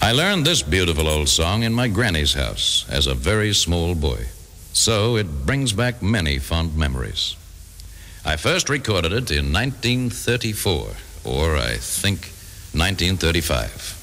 I learned this beautiful old song in my granny's house as a very small boy. So it brings back many fond memories. I first recorded it in 1934, or I think 1935.